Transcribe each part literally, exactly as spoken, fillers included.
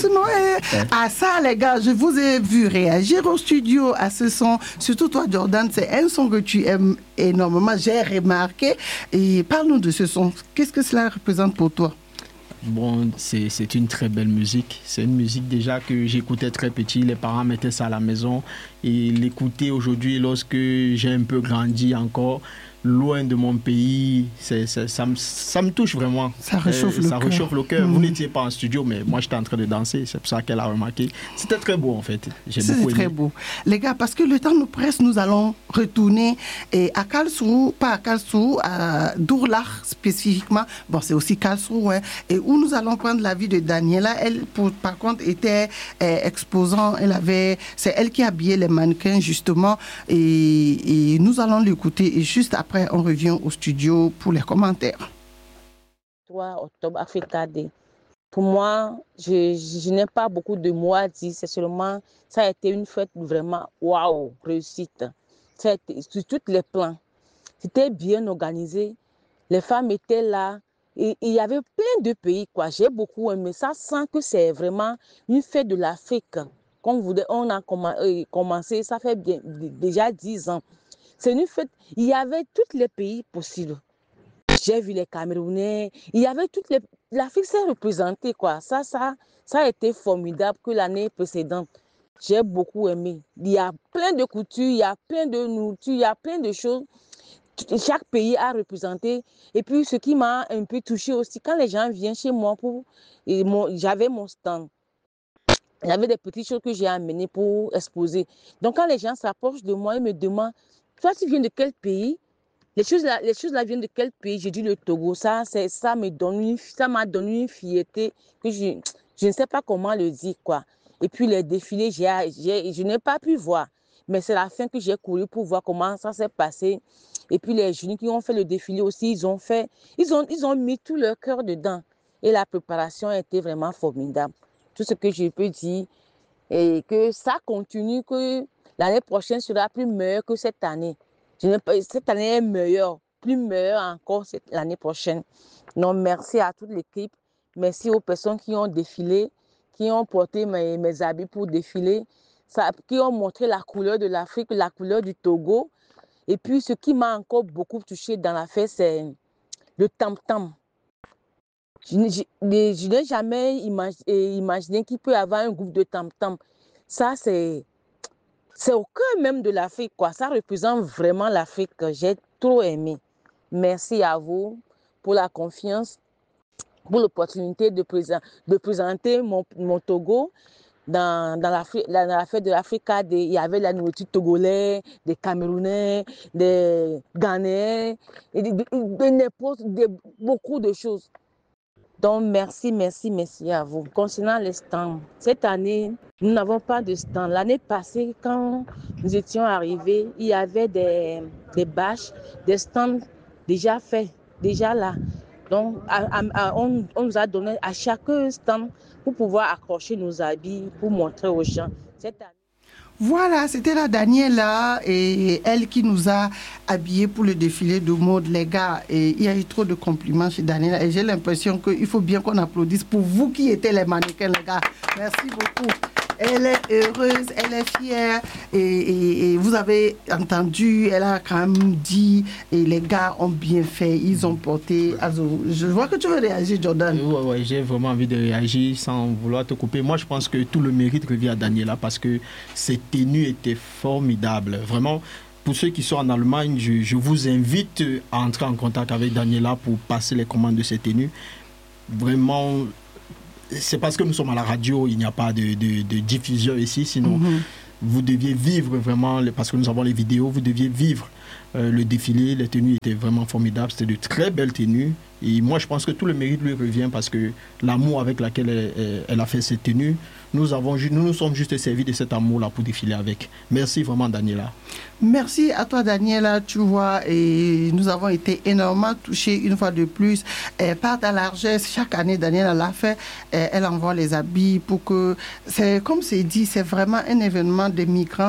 sinon, eh, ouais. À ça, les gars, je vous ai vu réagir au studio à ce son. Surtout toi, Jordan, c'est un son que tu aimes énormément. J'ai remarqué. Et parle-nous de ce son. Qu'est-ce que cela représente pour toi? Bon, c'est, c'est une très belle musique. C'est une musique déjà que j'écoutais très petit. Les parents mettaient ça à la maison. Et l'écouter aujourd'hui, lorsque j'ai un peu grandi encore, loin de mon pays, c'est, c'est, ça, me, ça me touche vraiment. Ça réchauffe euh, le ça cœur. réchauffe le cœur. Mmh. Vous n'étiez pas en studio, mais moi j'étais en train de danser. C'est pour ça qu'elle a remarqué. C'était très beau en fait. J'ai c'est beaucoup aimé. très beau. Les gars, parce que le temps nous presse, nous allons retourner et à Karlsruhe, pas à Karlsruhe, à Durlach spécifiquement. Bon, c'est aussi Karlsruhe, hein, et où nous allons prendre la vie de Daniela. Elle, pour, par contre, était euh, exposant. Elle avait, c'est elle qui habillait les mannequins justement, et, et nous allons l'écouter. Et juste après, Après, on revient au studio pour les commentaires. trois octobre, Africa Day. Pour moi, je, je n'ai pas beaucoup de mots à dire. C'est seulement, ça a été une fête vraiment waouh, réussite. Ça a été sur tous les plans. C'était bien organisé. Les femmes étaient là. Et il y avait plein de pays, quoi. J'ai beaucoup aimé ça. Sans que c'est vraiment une fête de l'Afrique. Comme vous, on a commencé, ça fait bien, déjà dix ans. C'est une fête, il y avait tous les pays possibles. J'ai vu les Camerounais, il y avait toutes les... L'Afrique s'est représentée, quoi. Ça, ça, ça a été formidable que l'année précédente. J'ai beaucoup aimé. Il y a plein de coutumes, il y a plein de nourriture, il y a plein de choses. Chaque pays a représenté. Et puis, ce qui m'a un peu touchée aussi, quand les gens viennent chez moi, pour... Et mon... j'avais mon stand. Il y avait des petites choses que j'ai amenées pour exposer. Donc, quand les gens s'approchent de moi, ils me demandent, toi, tu viens de quel pays? Les choses là, les choses là viennent de quel pays? J'ai dit le Togo. Ça, c'est, ça, me donne une, ça m'a donné une fierté que je, je ne sais pas comment le dire, quoi. Et puis les défilés, j'ai, j'ai, je n'ai pas pu voir. Mais c'est la fin que j'ai couru pour voir comment ça s'est passé. Et puis les jeunes qui ont fait le défilé aussi, ils ont fait, ils ont, ils ont mis tout leur cœur dedans. Et la préparation a été vraiment formidable. Tout ce que je peux dire, et que ça continue, que l'année prochaine sera plus meilleure que cette année. Je n'ai pas, cette année est meilleure, plus meilleure encore cette, l'année prochaine. Donc, merci à toute l'équipe. Merci aux personnes qui ont défilé, qui ont porté mes, mes habits pour défiler, ça, qui ont montré la couleur de l'Afrique, la couleur du Togo. Et puis, ce qui m'a encore beaucoup touchée dans la fête, c'est le tam-tam. Je, je, je n'ai jamais imaginé, imaginé qu'il peut y avoir un groupe de tam-tam. Ça, c'est, c'est au cœur même de l'Afrique, quoi. Ça représente vraiment l'Afrique. J'ai trop aimé. Merci à vous pour la confiance, pour l'opportunité de, présent, de présenter mon, mon Togo dans, dans, la, dans la fête de l'Africa. Il y avait la nourriture togolaise, des Camerounais, des Ghanéens, et de, de, de, de, de, beaucoup de choses. Donc, merci, merci, merci à vous. Concernant les stands, cette année, nous n'avons pas de stand. L'année passée, quand nous étions arrivés, il y avait des, des bâches, des stands déjà faits, déjà là. Donc, à, à, on, on nous a donné à chaque stand pour pouvoir accrocher nos habits, pour montrer aux gens. Cette année, voilà, c'était la Daniela et elle qui nous a habillés pour le défilé de mode, les gars. Et il y a eu trop de compliments chez Daniela et j'ai l'impression qu'il faut bien qu'on applaudisse pour vous qui étiez les mannequins, les gars. Merci beaucoup. Elle est heureuse, elle est fière et, et, et vous avez entendu, elle a quand même dit et les gars ont bien fait, ils ont porté. Also, je vois que tu veux réagir, Jordan. Oui, ouais, ouais, j'ai vraiment envie de réagir sans vouloir te couper. Moi, je pense que tout le mérite revient à Daniela parce que ses tenues étaient formidables. Vraiment, pour ceux qui sont en Allemagne, je, je vous invite à entrer en contact avec Daniela pour passer les commandes de ces tenues. Vraiment, c'est parce que nous sommes à la radio, il n'y a pas de, de, de diffusion ici, sinon mm-hmm. vous deviez vivre vraiment, parce que nous avons les vidéos, vous deviez vivre euh, le défilé, les tenues étaient vraiment formidables, c'était de très belles tenues, et moi je pense que tout le mérite lui revient parce que l'amour avec lequel elle, elle a fait ces tenues, nous, avons, nous nous sommes juste servis de cet amour-là pour défiler avec. Merci vraiment, Daniela. Merci à toi, Daniela. Tu vois, et nous avons été énormément touchés une fois de plus et par ta largesse. Chaque année, Daniela l'a fait. Et elle envoie les habits pour que... C'est, comme c'est dit, c'est vraiment un événement des migrants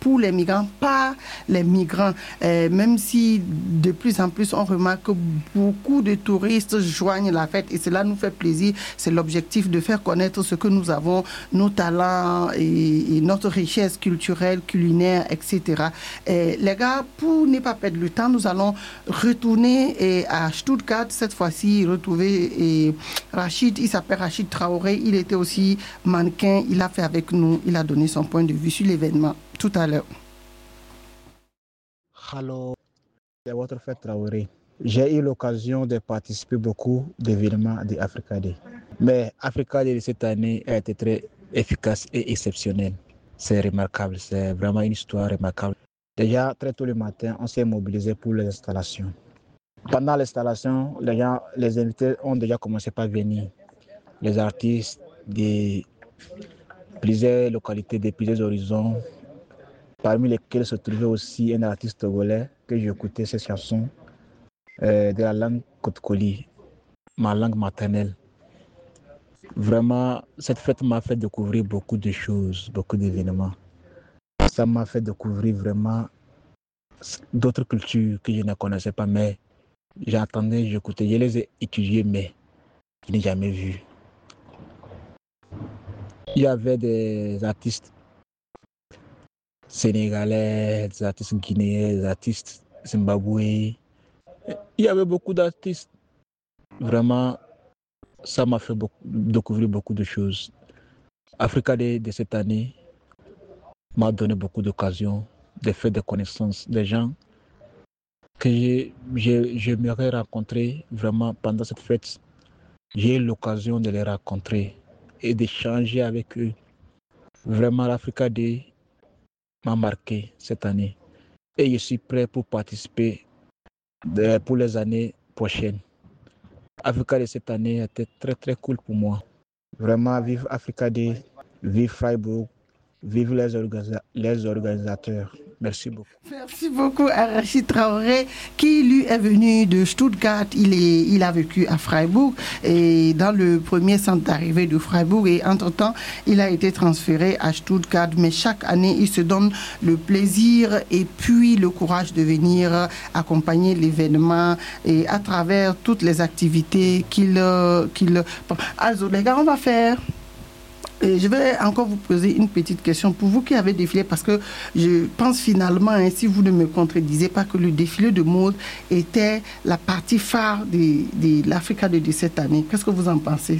pour les migrants, pas les migrants. Euh, même si de plus en plus on remarque que beaucoup de touristes joignent la fête et cela nous fait plaisir. C'est l'objectif de faire connaître ce que nous avons, nos talents et, et notre richesse culturelle, culinaire, et cetera. Et les gars, pour ne pas perdre le temps, nous allons retourner et à Stuttgart, cette fois-ci, retrouver et Rachid. Il s'appelle Rachid Traoré. Il était aussi mannequin. Il a fait avec nous, il a donné son point de vue sur l'événement tout à l'heure. Hello, c'est votre fête Traoré. J'ai eu l'occasion de participer beaucoup d'événements de Africa Day. Mais Africa Day de cette année a été très efficace et exceptionnel. C'est remarquable, c'est vraiment une histoire remarquable. Déjà, très tôt le matin, on s'est mobilisé pour les installations. Pendant l'installation, les, gens, les invités ont déjà commencé par venir. Les artistes de plusieurs localités, de plusieurs horizons, parmi lesquels se trouvait aussi un artiste togolais que j'écoutais ses chansons euh, de la langue Kotkoli, ma langue maternelle. Vraiment, cette fête m'a fait découvrir beaucoup de choses, beaucoup d'événements. Ça m'a fait découvrir vraiment d'autres cultures que je ne connaissais pas, mais j'entendais, j'écoutais, je les ai étudiées, mais je n'ai jamais vues. Il y avait des artistes sénégalais, des artistes guinéens, des artistes zimbabwéens. Il y avait beaucoup d'artistes. Vraiment, ça m'a fait beaucoup, découvrir beaucoup de choses. Africa Day de cette année m'a donné beaucoup d'occasions de faire des connaissances des gens que j'aimerais rencontrer vraiment pendant cette fête. J'ai eu l'occasion de les rencontrer et d'échanger avec eux. Vraiment, l'Africa Day m'a marqué cette année. Et je suis prêt pour participer de, pour les années prochaines. Africa Day cette année était très très cool pour moi. Vraiment, vive Africa Day, vive Freiburg, vive les, organisa- les organisateurs. Merci beaucoup. Merci beaucoup à Rachid Traoré qui lui est venu de Stuttgart. Il, est, il a vécu à Freiburg et dans le premier centre d'arrivée de Freiburg et entre-temps il a été transféré à Stuttgart, mais chaque année il se donne le plaisir et puis le courage de venir accompagner l'événement et à travers toutes les activités qu'il... qu'il... Alors les gars, on va faire... Et je vais encore vous poser une petite question pour vous qui avez défilé, parce que je pense finalement, hein, si vous ne me contredisez pas, que le défilé de mode était la partie phare de, de l'Africa Day de cette année. Qu'est-ce que vous en pensez?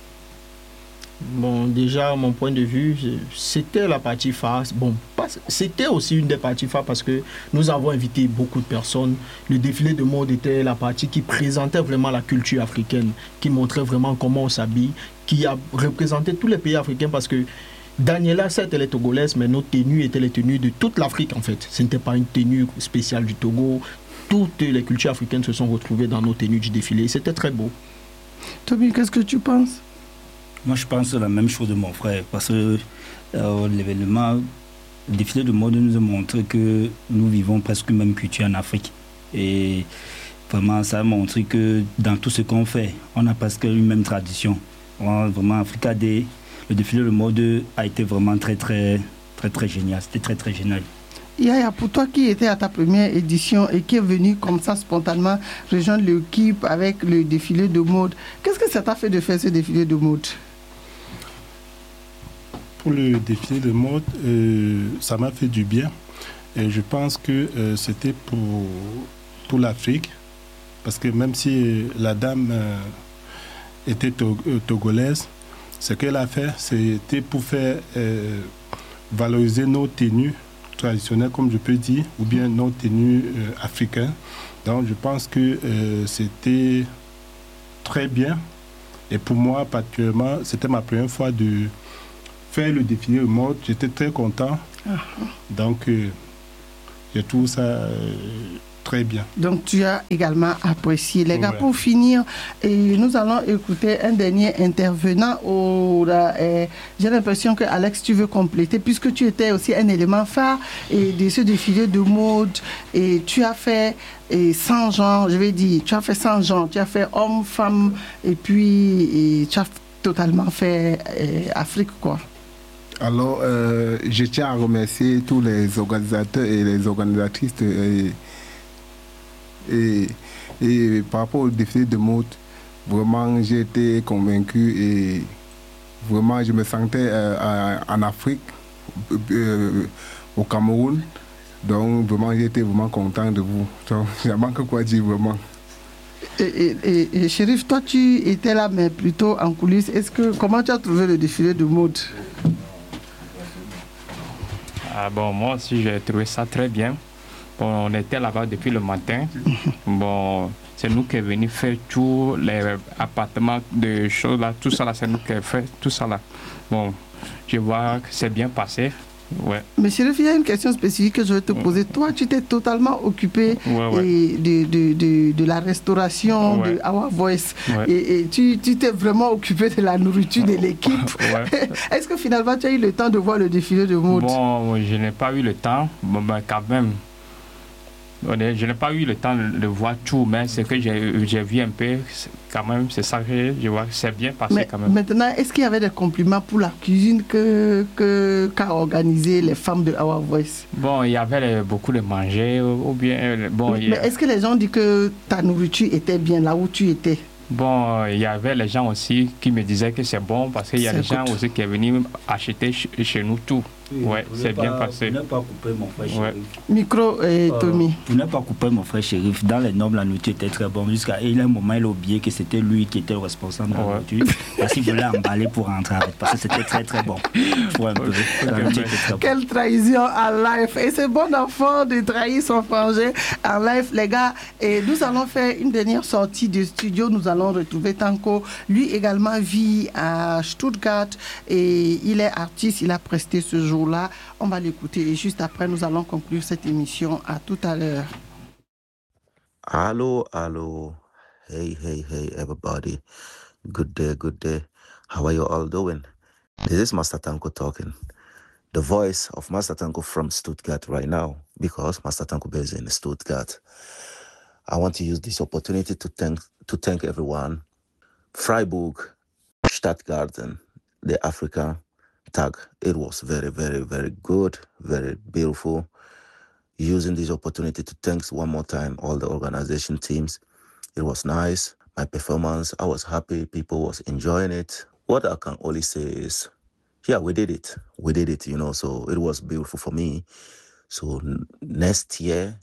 Bon, déjà, mon point de vue, c'était la partie phare. Bon, pas, c'était aussi une des parties phares parce que nous avons invité beaucoup de personnes. Le défilé de mode était la partie qui présentait vraiment la culture africaine, qui montrait vraiment comment on s'habille, qui a représenté tous les pays africains parce que Daniela, certes, elle est togolaise, mais nos tenues étaient les tenues de toute l'Afrique en fait. Ce n'était pas une tenue spéciale du Togo. Toutes les cultures africaines se sont retrouvées dans nos tenues du défilé. C'était très beau. Toby, qu'est-ce que tu penses? Moi, je pense la même chose de mon frère, parce que euh, l'événement, le défilé de mode nous a montré que nous vivons presque une même culture en Afrique. Et vraiment, ça a montré que dans tout ce qu'on fait, on a presque une même tradition. Vraiment, Africa Day, le défilé de mode a été vraiment très, très, très, très génial. C'était très, très génial. Yaya, pour toi qui était à ta première édition et qui est venu comme ça spontanément rejoindre l'équipe avec le défilé de mode, qu'est-ce que ça t'a fait de faire ce défilé de mode? Pour le défilé de mode, euh, ça m'a fait du bien. Et je pense que euh, c'était pour, pour l'Afrique. Parce que même si la dame euh, était to- euh, togolaise, ce qu'elle a fait, c'était pour faire euh, valoriser nos tenues traditionnelles, comme je peux dire, ou bien nos tenues euh, africaines. Donc je pense que euh, c'était très bien. Et pour moi, particulièrement, c'était ma première fois de faire le défilé de mode. J'étais très content. Uh-huh. Donc, euh, je trouve ça euh, très bien. Donc, tu as également apprécié. Les gars, ouais. Pour finir, et nous allons écouter un dernier intervenant. Au, là, et j'ai l'impression que, Alex, tu veux compléter, puisque tu étais aussi un élément phare et de ce défilé de mode. Et tu as fait et cent genres, je vais dire, tu as fait cent genres. Tu as fait homme, femme, et puis et tu as totalement fait euh, Afrique, quoi. Alors, euh, je tiens à remercier tous les organisateurs et les organisatrices. Et, et, et par rapport au défilé de mode, vraiment, j'ai été convaincu et vraiment, je me sentais euh, en Afrique, euh, au Cameroun. Donc, vraiment, j'ai été vraiment content de vous. Donc, il n'y a pas que quoi dire, vraiment. Et, et, et, et Chérif, toi, tu étais là, mais plutôt en coulisses. Est-ce que, comment tu as trouvé le défilé de mode? Ah bon, moi aussi, j'ai trouvé ça très bien. Bon, on était là-bas depuis le matin. Bon, c'est nous qui sommes venus faire tous les appartements de choses là, tout ça là, c'est nous qui avons fait tout ça là. Bon, je vois que c'est bien passé. Ouais. Mais Chérif, il y a une question spécifique que je vais te poser. Toi, tu t'es totalement occupé ouais, ouais. Et de, de, de, de la restauration ouais. de Our Voice. Ouais. Et, et tu, tu t'es vraiment occupé de la nourriture de l'équipe. Ouais. Est-ce que finalement, tu as eu le temps de voir le défilé de mode? Bon, je n'ai pas eu le temps. Bon, ben, quand même. Je n'ai pas eu le temps de voir tout, mais ce que j'ai, j'ai vu un peu, quand même, c'est ça que je vois que c'est bien passé mais quand même. Maintenant, est-ce qu'il y avait des compliments pour la cuisine que, que, qu'a organisé les femmes de Our Voice? Bon, il y avait beaucoup de manger, ou bien... Bon, mais il y a... est-ce que les gens disent que ta nourriture était bien là où tu étais? Bon, il y avait les gens aussi qui me disaient que c'est bon parce qu'il y a des gens aussi qui sont venus acheter ch- chez nous tout. Oui, ouais, c'est pas, bien passé. Pour ne pas couper mon frère ouais. Chérif. Micro et euh, Tommy. Pour ne pas couper mon frère Chérif, dans les normes, la nourriture était très bonne. Jusqu'à un moment, il a oublié que c'était lui qui était le responsable de la ouais. nourriture. Parce qu'il voulait emballer pour rentrer avec. Parce que c'était très très bon. Pour un peu. La nourriture était très bonne. Quelle trahison en live. Et c'est bon d'enfant de trahir son frangin en live, les gars. Et nous allons faire une dernière sortie de studio. Nous allons retrouver Tanko. Lui également vit à Stuttgart et il est artiste. Il a presté ce jour-là. On va l'écouter et juste après, nous allons conclure cette émission. À tout à l'heure. Hello, hello. Hey, hey, hey, everybody. Good day, good day. How are you all doing? This is Master Tanko talking. The voice of Master Tanko from Stuttgart right now, because Master Tanko is in Stuttgart. I want to use this opportunity to thank to thank everyone. Freiburg, Stadtgarten, the Africa tag. It was very, very, very good, very beautiful. Using this opportunity to thank one more time all the organization teams. It was nice. My performance, I was happy. People was enjoying it. What I can only say is, yeah, we did it. We did it, you know, so it was beautiful for me. So n- next year,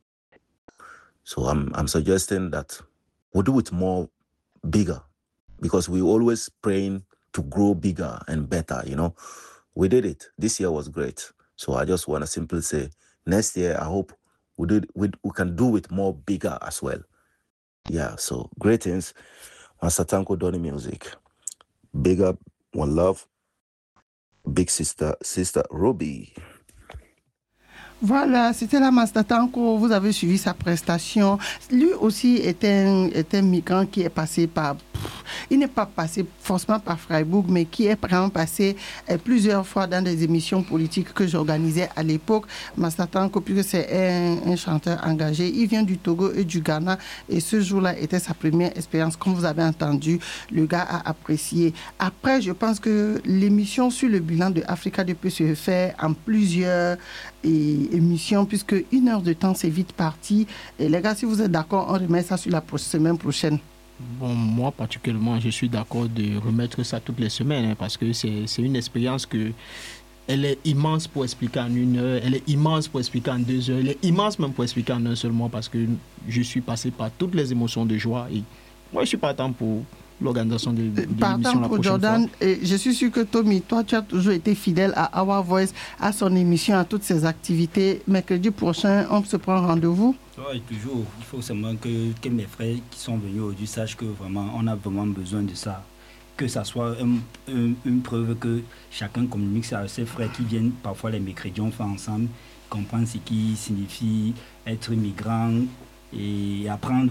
so I'm I'm suggesting that we do it more bigger, because we always praying to grow bigger and better, you know. We did it. This year was great. So I just want to simply say, next year, I hope we did we, we can do it more bigger as well. Yeah, so greetings, Master Tanko Donny Music. Big up, one love, big sister, sister Ruby. Voilà, c'était la Master Tanko. Vous avez suivi sa prestation. Lui aussi est un, est un migrant qui est passé par... Il n'est pas passé forcément par Freiburg, mais qui est vraiment passé euh, plusieurs fois dans des émissions politiques que j'organisais à l'époque. Master Tanko, puisque c'est un, un chanteur engagé, il vient du Togo et du Ghana. Et ce jour-là était sa première expérience. Comme vous avez entendu, le gars a apprécié. Après, je pense que l'émission sur le bilan de Africa deux peut se faire en plusieurs et, émissions, puisque une heure de temps, c'est vite parti. Et les gars, si vous êtes d'accord, on remet ça sur la pro- semaine prochaine. Bon, moi particulièrement, je suis d'accord de remettre ça toutes les semaines, hein, parce que c'est, c'est une expérience que elle est immense pour expliquer en une heure, elle est immense pour expliquer en deux heures, elle est immense même pour expliquer en un seul mois, parce que je suis passé par toutes les émotions de joie et moi je suis partant pour l'organisation de, de Partant l'émission la pour prochaine Jordan, fois. et je suis sûr que Tommy, toi tu as toujours été fidèle à Our Voice, à son émission, à toutes ses activités. Mercredi prochain, on se prend rendez-vous. Oui, toujours. Il faut seulement que, que mes frères qui sont venus aujourd'hui sachent que vraiment, on a vraiment besoin de ça. Que ça soit un, un, une preuve que chacun communique à ses frères qui viennent parfois les mercredis, on fait ensemble, comprendre ce qui signifie être migrant et apprendre